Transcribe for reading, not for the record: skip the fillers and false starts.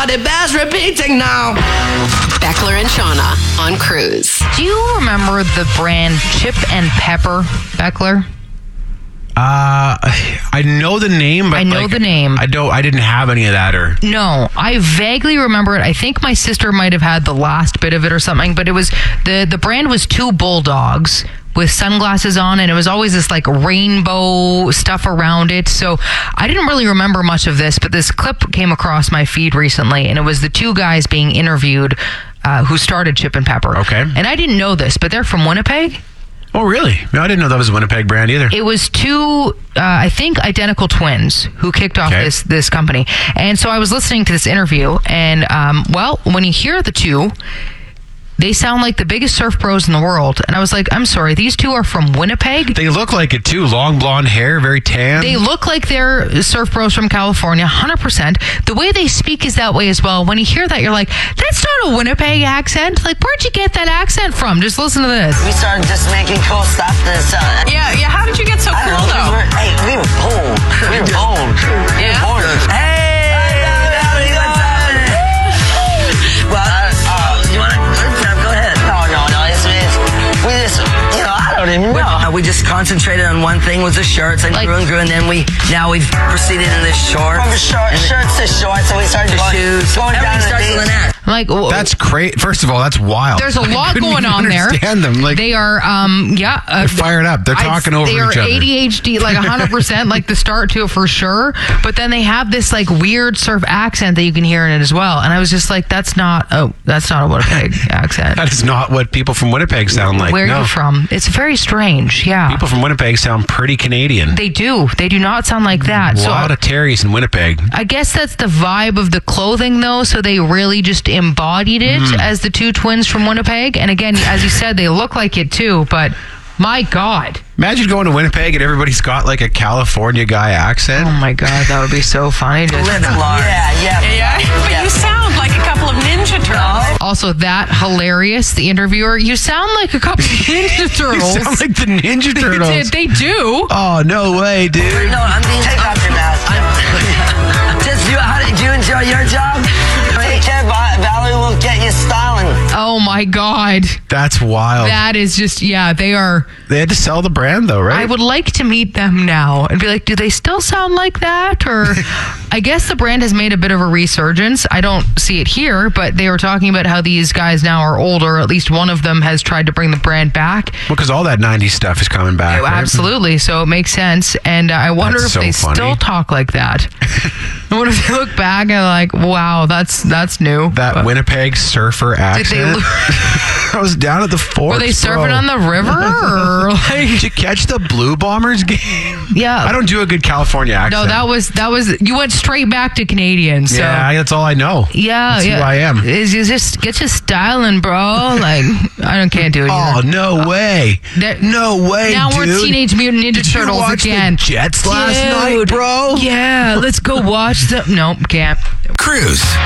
Everybody bears repeating now. Beckler and Shauna on Cruise. Do you remember the brand Chip and Pepper, Beckler? I know the name, but I know the name. I didn't have any of that, or No, I vaguely remember it. I think my sister might have had the last bit of it or something, but it was the brand was two bulldogs with sunglasses on, and it was always this like rainbow stuff around it. So I didn't really remember much of this, but this clip came across my feed recently, and it was the two guys being interviewed who started Chip and Pepper. Okay. And I didn't know this, but they're from Winnipeg. Oh, really? No, I didn't know that was a Winnipeg brand either. It was two, I think, identical twins who kicked off this company. And so I was listening to this interview, and, when you hear the two, they sound like the biggest surf pros in the world. And I was like, I'm sorry, these two are from Winnipeg? They look like it, too. Long blonde hair, very tan. They look like they're surf pros from California, 100%. The way they speak is that way as well. When you hear that, you're like, that's not a Winnipeg accent. Like, where'd you get that accent from? Just listen to this. We started just making cool stuff. Yeah. How did you get so cool, though? We were bold. We were bold. Yeah? Hey! Well, you want to... Go ahead. No. We just... I don't even know. We just concentrated on one thing, was the shirts, and grew, and then we've proceeded into the shorts. From shirts to shorts, so we started to shoes. Everything starts with an S. Like, that's great. First of all, that's wild. There's a lot going on there. Understand them. Like, they are, they're fired up. They're talking over each other. They are ADHD, like 100%, like the start to it for sure. But then they have this like weird surf accent that you can hear in it as well. And I was just like, that's not a Winnipeg accent. That is not what people from Winnipeg sound like. Where are you from? It's very strange. Yeah. People from Winnipeg sound pretty Canadian. They do. They do not sound like that. A lot of Terrys in Winnipeg. I guess that's the vibe of the clothing, though. So they really just embodied it as the two twins from Winnipeg. And again, as you said, they look like it too. But my God. Imagine going to Winnipeg and everybody's got like a California guy accent. Oh my God, that would be so funny. Yeah. But you sound like a couple of Ninja Turtles. Also, that hilarious. The interviewer, you sound like a couple of Ninja Turtles. You sound like the Ninja Turtles. They do. Oh, no way, dude. No, take off your mask. How did you enjoy your job? Take care, Valerie will get you styling. Oh my God. That's wild. That is just, they are. They had to sell the brand though, right? I would like to meet them now and be like, do they still sound like that? Or I guess the brand has made a bit of a resurgence. I don't see it here, but they were talking about how these guys now are older. At least one of them has tried to bring the brand back. Well, because all that 90s stuff is coming back. Oh, right? Absolutely. So it makes sense. And I wonder if they still talk like that. I wonder if they look back and like, wow, that's new. That Winnipeg surfer accent. I was down at the Forks. Were they surfing on the river? Or like, did you catch the Blue Bombers game? Yeah. I don't do a good California accent. No, that was you went straight back to Canadian. So. Yeah, that's all I know. Yeah. That's who I am. Is you just get your styling, bro. Like, can't do it. Oh, no way. No way, now dude. We're Teenage Mutant Ninja Turtles you watch again. The Jets last night, bro? Yeah, let's go watch them. Nope, can't. Cruise.